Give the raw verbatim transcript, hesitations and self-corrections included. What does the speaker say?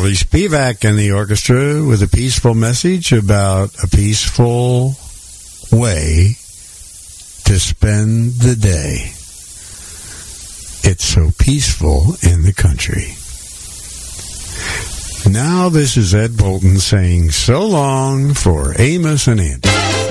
Charlie Spivak and the orchestra with a peaceful message about a peaceful way to spend the day. It's so peaceful in the country. Now this is Ed Bolton saying so long for Amos and Andy.